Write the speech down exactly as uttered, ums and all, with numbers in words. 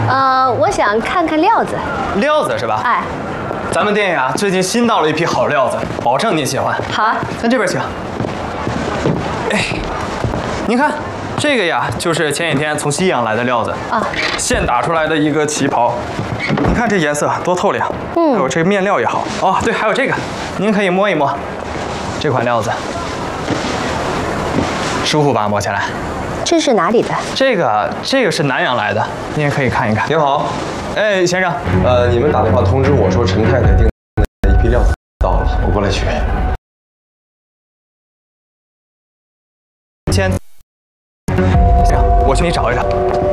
呃，我想看看料子。 料子是吧？ 哎， 咱们店呀，最近新到了一批好料子，保证您喜欢。 好啊， 咱这边请。哎，您看这个呀，就是前几天从西洋来的料子啊， 现打出来的一个旗袍。你看这颜色多透亮，嗯，还有这个面料也好。哦，对，还有这个，您可以摸一摸，这款料子舒服吧？摸起来。 这是哪里的？ 这个这个是南洋来的，您也可以看一看。 您好， 哎，先生， 呃，你们打电话通知我说陈太太订的一批料子到了，我过来取。 先，先生，我去你找一找。